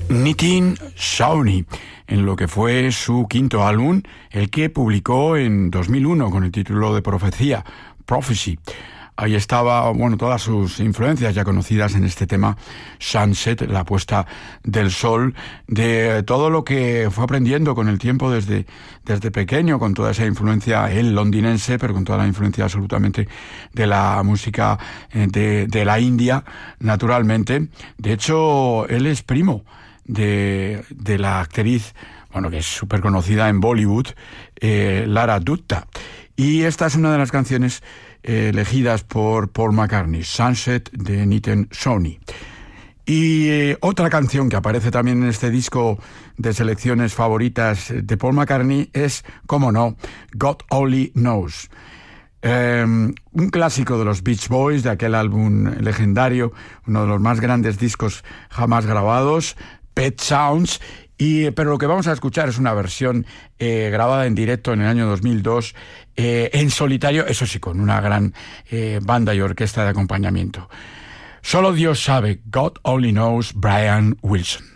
Nitin Sawhney, en lo que fue su quinto álbum, el que publicó en 2001 con el título de Profecía, Prophecy. Ahí estaba, todas sus influencias ya conocidas en este tema, Sunset, la puesta del sol, de todo lo que fue aprendiendo con el tiempo desde pequeño, con toda esa influencia, él londinense, pero con toda la influencia absolutamente de la música de la India, naturalmente. De hecho, él es primo de la actriz, que es súper conocida en Bollywood, Lara Dutta. Y esta es una de las canciones elegidas por Paul McCartney, Sunset, de Nitin Sawhney. Y otra canción que aparece también en este disco de selecciones favoritas de Paul McCartney es, cómo no, God Only Knows. Un clásico de los Beach Boys, de aquel álbum legendario, uno de los más grandes discos jamás grabados, Pet Sounds. Pero lo que vamos a escuchar es una versión grabada en directo en el año 2002, en solitario, eso sí, con una gran banda y orquesta de acompañamiento. Solo Dios sabe, God Only Knows, Brian Wilson.